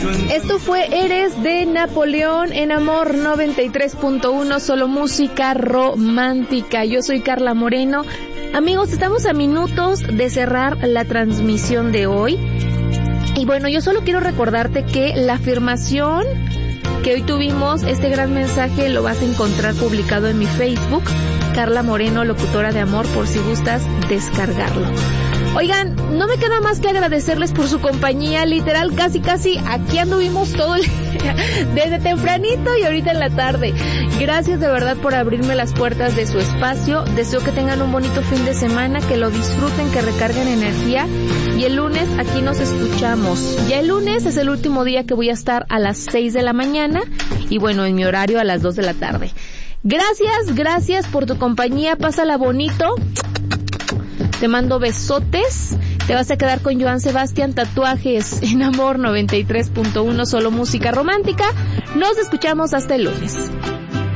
Esto fue Eres de Napoleón en Amor 93.1, solo música romántica. Yo soy Carla Moreno. Amigos, estamos a minutos de cerrar la transmisión de hoy. Y bueno, yo solo quiero recordarte que la afirmación que hoy tuvimos, este gran mensaje, lo vas a encontrar publicado en mi Facebook, Carla Moreno, locutora de amor, por si gustas descargarlo. Oigan, no me queda más que agradecerles por su compañía, literal, casi aquí anduvimos todo el día, desde tempranito y ahorita en la tarde. Gracias de verdad por abrirme las puertas de su espacio. Deseo que tengan un bonito fin de semana, que lo disfruten, que recarguen energía, y el lunes aquí nos escuchamos. Ya el lunes es el último día que voy a estar a las 6 de la mañana y bueno, en mi horario a las 2 de la tarde. Gracias por tu compañía, pásala bonito. Te mando besotes. Te vas a quedar con Joan Sebastián, Tatuajes en Amor 93.1, solo música romántica. Nos escuchamos hasta el lunes.